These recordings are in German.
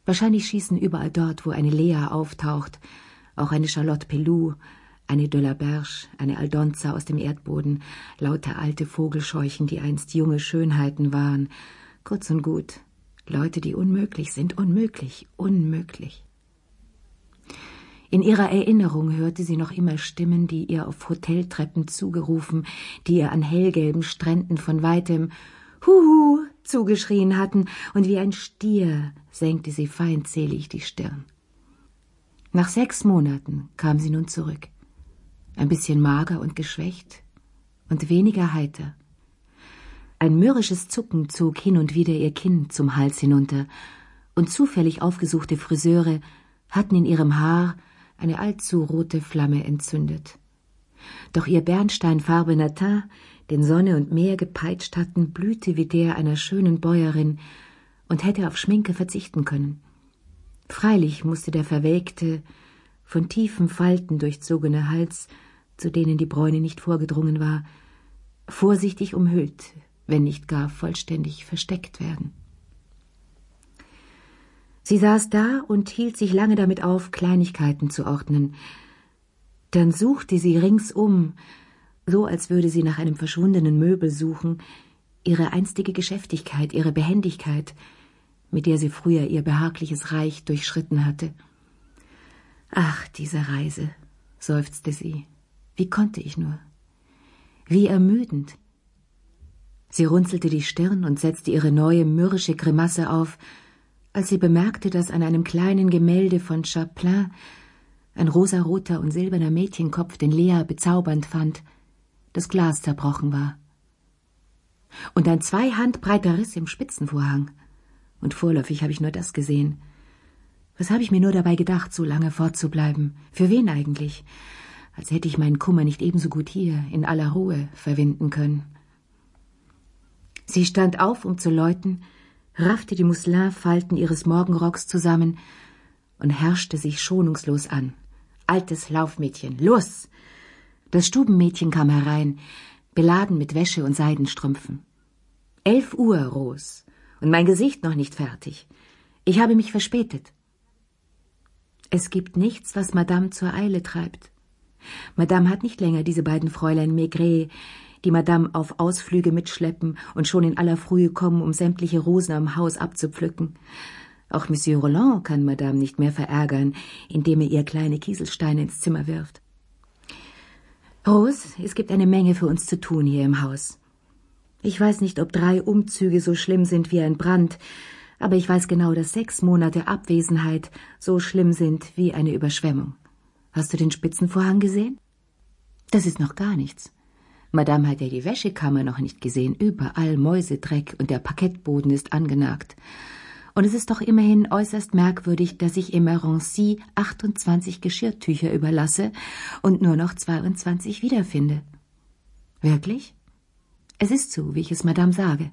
Wahrscheinlich schießen überall dort, wo eine Lea auftaucht, auch eine Charlotte Pelou, eine de la Berge, eine Aldonza aus dem Erdboden, lauter alte Vogelscheuchen, die einst junge Schönheiten waren. Kurz und gut, Leute, die unmöglich sind, unmöglich, unmöglich. In ihrer Erinnerung hörte sie noch immer Stimmen, die ihr auf Hoteltreppen zugerufen, die ihr an hellgelben Stränden von weitem »Huhu« zugeschrien hatten, und wie ein Stier senkte sie feindselig die Stirn. Nach 6 Monaten kam sie nun zurück, ein bisschen mager und geschwächt und weniger heiter. Ein mürrisches Zucken zog hin und wieder ihr Kinn zum Hals hinunter, und zufällig aufgesuchte Friseure hatten in ihrem Haar eine allzu rote Flamme entzündet. Doch ihr bernsteinfarbener Teint, den Sonne und Meer gepeitscht hatten, blühte wie der einer schönen Bäuerin und hätte auf Schminke verzichten können. Freilich musste der verwelkte, von tiefen Falten durchzogene Hals, zu denen die Bräune nicht vorgedrungen war, vorsichtig umhüllt, wenn nicht gar vollständig versteckt werden. Sie saß da und hielt sich lange damit auf, Kleinigkeiten zu ordnen. Dann suchte sie ringsum, so als würde sie nach einem verschwundenen Möbel suchen, ihre einstige Geschäftigkeit, ihre Behendigkeit, mit der sie früher ihr behagliches Reich durchschritten hatte. »Ach, diese Reise«, seufzte sie, »wie konnte ich nur? Wie ermüdend!« Sie runzelte die Stirn und setzte ihre neue mürrische Grimasse auf, als sie bemerkte, dass an einem kleinen Gemälde von Chapelain ein rosaroter und silberner Mädchenkopf, den Lea bezaubernd fand, das Glas zerbrochen war. Und ein 2 Handbreiter Riss im Spitzenvorhang. Und vorläufig habe ich nur das gesehen. Was habe ich mir nur dabei gedacht, so lange fortzubleiben? Für wen eigentlich? Als hätte ich meinen Kummer nicht ebenso gut hier, in aller Ruhe, verwinden können. Sie stand auf, um zu läuten, raffte die Musselinfalten ihres Morgenrocks zusammen und herrschte sich schonungslos an. »Altes Laufmädchen, los!« Das Stubenmädchen kam herein, beladen mit Wäsche und Seidenstrümpfen. 11 Uhr, Rose, und mein Gesicht noch nicht fertig. Ich habe mich verspätet. Es gibt nichts, was Madame zur Eile treibt. Madame hat nicht länger diese beiden Fräulein Maigret, die Madame auf Ausflüge mitschleppen und schon in aller Frühe kommen, um sämtliche Rosen am Haus abzupflücken. Auch Monsieur Roland kann Madame nicht mehr verärgern, indem er ihr kleine Kieselsteine ins Zimmer wirft. Rose, es gibt eine Menge für uns zu tun hier im Haus. Ich weiß nicht, ob 3 Umzüge so schlimm sind wie ein Brand, aber ich weiß genau, dass 6 Monate Abwesenheit so schlimm sind wie eine Überschwemmung. Hast du den Spitzenvorhang gesehen? Das ist noch gar nichts. Madame hat ja die Wäschekammer noch nicht gesehen, überall Mäusedreck und der Parkettboden ist angenagt. Und es ist doch immerhin äußerst merkwürdig, dass ich Emerency 28 Geschirrtücher überlasse und nur noch 22 wiederfinde. Wirklich? Es ist so, wie ich es Madame sage.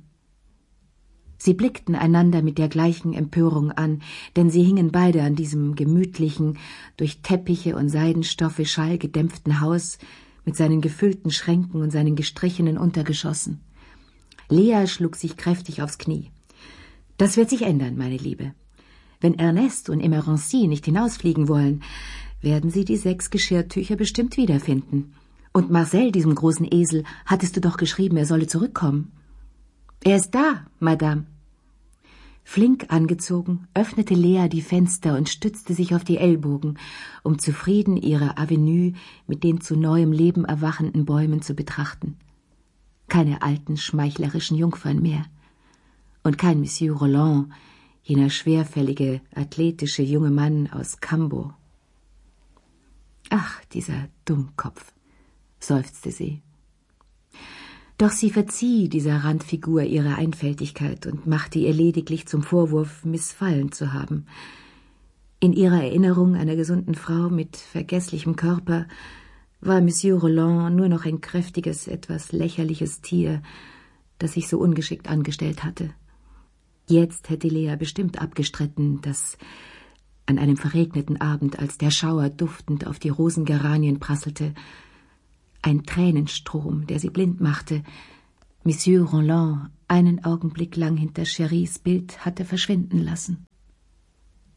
Sie blickten einander mit der gleichen Empörung an, denn sie hingen beide an diesem gemütlichen, durch Teppiche und Seidenstoffe schallgedämpften Haus mit seinen gefüllten Schränken und seinen gestrichenen Untergeschossen. Lea schlug sich kräftig aufs Knie. »Das wird sich ändern, meine Liebe. Wenn Ernest und Emerency nicht hinausfliegen wollen, werden sie die 6 Geschirrtücher bestimmt wiederfinden. Und Marcel, diesem großen Esel, hattest du doch geschrieben, er solle zurückkommen.« »Er ist da, Madame.« Flink angezogen, öffnete Lea die Fenster und stützte sich auf die Ellbogen, um zufrieden ihre Avenue mit den zu neuem Leben erwachenden Bäumen zu betrachten. Keine alten, schmeichlerischen Jungfern mehr. Und kein Monsieur Roland, jener schwerfällige, athletische junge Mann aus Cambo. »Ach, dieser Dummkopf«, seufzte sie. Doch sie verzieh dieser Randfigur ihre Einfältigkeit und machte ihr lediglich zum Vorwurf, missfallen zu haben. In ihrer Erinnerung einer gesunden Frau mit vergesslichem Körper war Monsieur Roland nur noch ein kräftiges, etwas lächerliches Tier, das sich so ungeschickt angestellt hatte. Jetzt hätte Lea bestimmt abgestritten, dass an einem verregneten Abend, als der Schauer duftend auf die Rosengeranien prasselte, ein Tränenstrom, der sie blind machte, Monsieur Roland einen Augenblick lang hinter Chérys Bild hatte verschwinden lassen.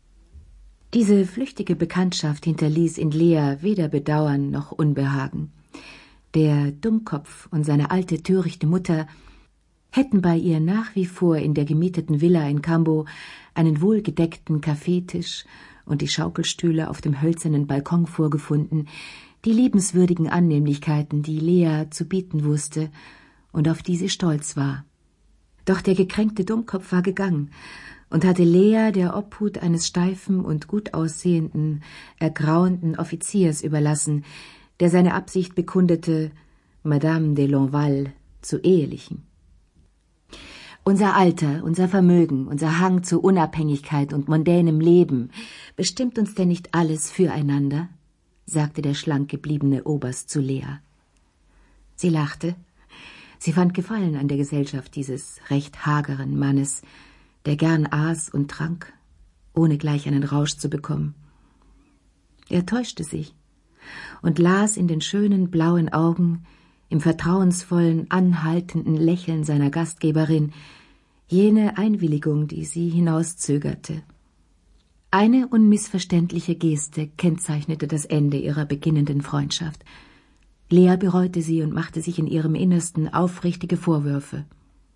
Diese flüchtige Bekanntschaft hinterließ in Lea weder Bedauern noch Unbehagen. Der Dummkopf und seine alte, törichte Mutter hätten bei ihr nach wie vor in der gemieteten Villa in Cambo einen wohlgedeckten Kaffeetisch und die Schaukelstühle auf dem hölzernen Balkon vorgefunden, die liebenswürdigen Annehmlichkeiten, die Lea zu bieten wusste und auf die sie stolz war. Doch der gekränkte Dummkopf war gegangen und hatte Lea der Obhut eines steifen und gut aussehenden, ergrauenden Offiziers überlassen, der seine Absicht bekundete, Madame de Lonval zu ehelichen. Unser Alter, unser Vermögen, unser Hang zu Unabhängigkeit und mondänem Leben, bestimmt uns denn nicht alles füreinander? Sagte der schlank gebliebene Oberst zu Lea. Sie lachte. Sie fand Gefallen an der Gesellschaft dieses recht hageren Mannes, der gern aß und trank, ohne gleich einen Rausch zu bekommen. Er täuschte sich und las in den schönen blauen Augen, im vertrauensvollen, anhaltenden Lächeln seiner Gastgeberin, jene Einwilligung, die sie hinauszögerte. Eine unmissverständliche Geste kennzeichnete das Ende ihrer beginnenden Freundschaft. Lea bereute sie und machte sich in ihrem Innersten aufrichtige Vorwürfe.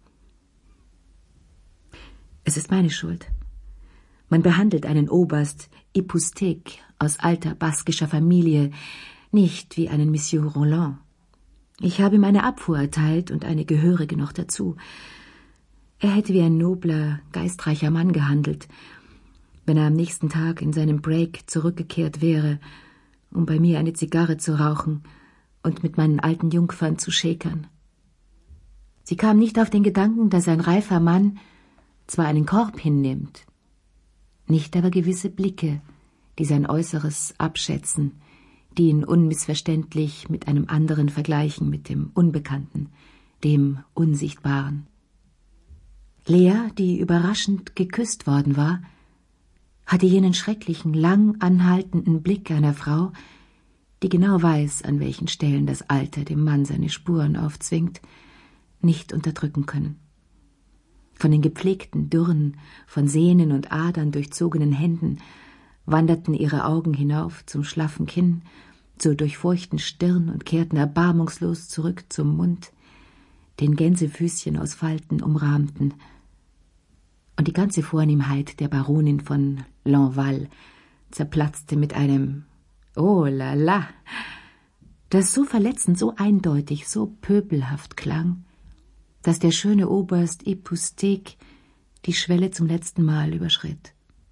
Es ist meine Schuld. Man behandelt einen Oberst Ipustek aus alter baskischer Familie nicht wie einen Monsieur Roland. Ich habe ihm eine Abfuhr erteilt und eine gehörige noch dazu. Er hätte wie ein nobler, geistreicher Mann gehandelt, wenn er am nächsten Tag in seinem Break zurückgekehrt wäre, um bei mir eine Zigarre zu rauchen und mit meinen alten Jungfern zu schäkern. Sie kam nicht auf den Gedanken, dass ein reifer Mann zwar einen Korb hinnimmt, nicht aber gewisse Blicke, die sein Äußeres abschätzen, die ihn unmissverständlich mit einem anderen vergleichen, mit dem Unbekannten, dem Unsichtbaren. Lea, die überraschend geküsst worden war, hatte jenen schrecklichen, lang anhaltenden Blick einer Frau, die genau weiß, an welchen Stellen das Alter dem Mann seine Spuren aufzwingt, nicht unterdrücken können. Von den gepflegten, dürren, von Sehnen und Adern durchzogenen Händen wanderten ihre Augen hinauf zum schlaffen Kinn, zur durchfurchten Stirn und kehrten erbarmungslos zurück zum Mund, den Gänsefüßchen aus Falten umrahmten. Und die ganze Vornehmheit der Baronin von Lonval zerplatzte mit einem »Oh la la«, das so verletzend, so eindeutig, so pöbelhaft klang, dass der schöne Oberst Ipustek die Schwelle zum letzten Mal überschritt.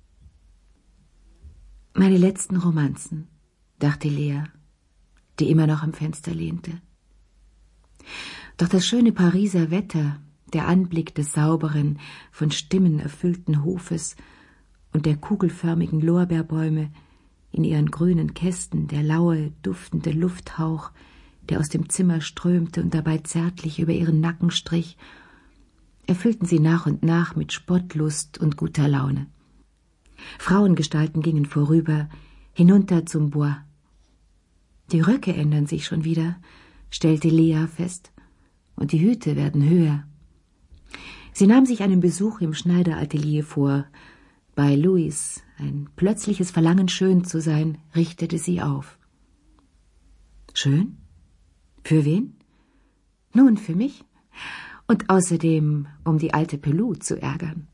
Meine letzten Romanzen, dachte Lea, die immer noch am Fenster lehnte. Doch das schöne Pariser Wetter, der Anblick des sauberen, von Stimmen erfüllten Hofes und der kugelförmigen Lorbeerbäume in ihren grünen Kästen, der laue, duftende Lufthauch, der aus dem Zimmer strömte und dabei zärtlich über ihren Nacken strich, erfüllten sie nach und nach mit Spottlust und guter Laune. Frauengestalten gingen vorüber, hinunter zum Bois. Die Röcke ändern sich schon wieder, stellte Lea fest, und die Hüte werden höher. Sie nahm sich einen Besuch im Schneideratelier vor. Bei Louis, ein plötzliches Verlangen, schön zu sein, richtete sie auf. Schön? Für wen? Nun, für mich. Und außerdem, um die alte Pelou zu ärgern.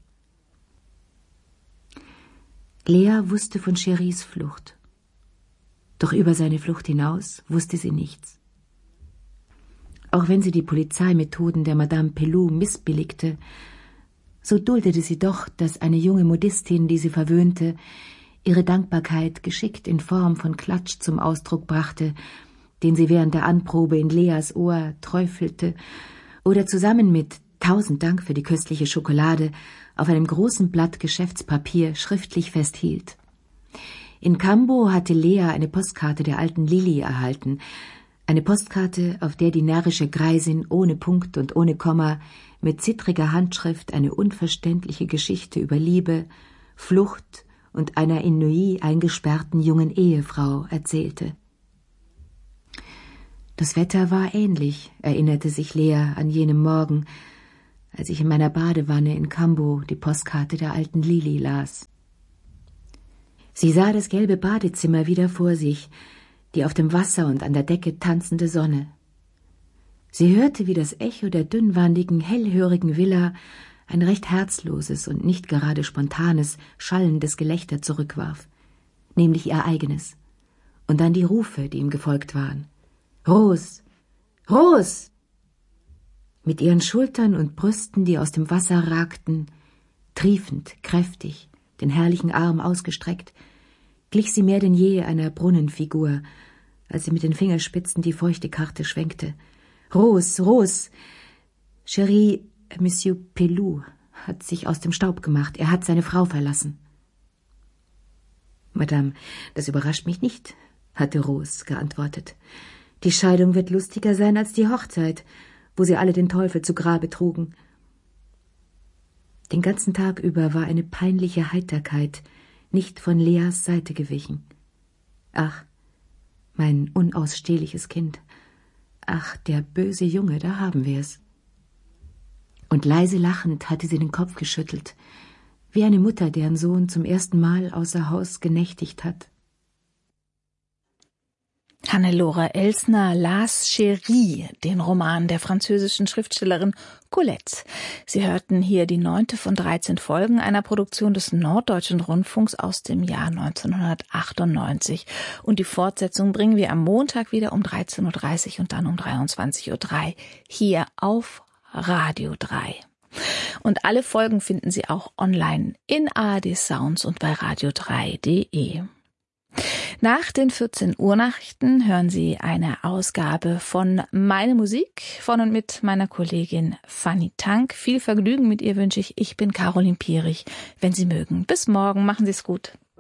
Lea wusste von Cheris Flucht. Doch über seine Flucht hinaus wusste sie nichts. Auch wenn sie die Polizeimethoden der Madame Pelou missbilligte, so duldete sie doch, dass eine junge Modistin, die sie verwöhnte, ihre Dankbarkeit geschickt in Form von Klatsch zum Ausdruck brachte, den sie während der Anprobe in Leas Ohr träufelte oder zusammen mit »Tausend Dank für die köstliche Schokolade« auf einem großen Blatt Geschäftspapier schriftlich festhielt. In Cambo hatte Lea eine Postkarte der alten Lili erhalten, eine Postkarte, auf der die närrische Greisin ohne Punkt und ohne Komma mit zittriger Handschrift eine unverständliche Geschichte über Liebe, Flucht und einer in Neuilly eingesperrten jungen Ehefrau erzählte. Das Wetter war ähnlich, erinnerte sich Lea an jenem Morgen, als ich in meiner Badewanne in Cambo die Postkarte der alten Lili las. Sie sah das gelbe Badezimmer wieder vor sich, die auf dem Wasser und an der Decke tanzende Sonne. Sie hörte, wie das Echo der dünnwandigen, hellhörigen Villa ein recht herzloses und nicht gerade spontanes, schallendes Gelächter zurückwarf, nämlich ihr eigenes, und dann die Rufe, die ihm gefolgt waren. »Ros! Ros!« Mit ihren Schultern und Brüsten, die aus dem Wasser ragten, triefend, kräftig, den herrlichen Arm ausgestreckt, glich sie mehr denn je einer Brunnenfigur, als sie mit den Fingerspitzen die feuchte Karte schwenkte. »Ros, Ros! Chérie, Monsieur Pelou hat sich aus dem Staub gemacht. Er hat seine Frau verlassen.« »Madame, das überrascht mich nicht«, hatte Ros geantwortet. »Die Scheidung wird lustiger sein als die Hochzeit, wo sie alle den Teufel zu Grabe trugen.« Den ganzen Tag über war eine peinliche Heiterkeit nicht von Leas Seite gewichen. »Ach, mein unausstehliches Kind. Ach, der böse Junge, da haben wir es.« Und leise lachend hatte sie den Kopf geschüttelt, wie eine Mutter, deren Sohn zum ersten Mal außer Haus genächtigt hat. Hannelore Elsner las Chérie, den Roman der französischen Schriftstellerin Colette. Sie hörten hier die 9. von 13 Folgen einer Produktion des Norddeutschen Rundfunks aus dem Jahr 1998. Und die Fortsetzung bringen wir am Montag wieder um 13.30 Uhr und dann um 23.03 Uhr hier auf Radio 3. Und alle Folgen finden Sie auch online in ARD Sounds und bei radio3.de. Nach den 14 Uhr Nachrichten hören Sie eine Ausgabe von Meine Musik von und mit meiner Kollegin Fanny Tank. Viel Vergnügen mit ihr wünsche ich. Ich bin Caroline Pierich. Wenn Sie mögen. Bis morgen. Machen Sie es gut.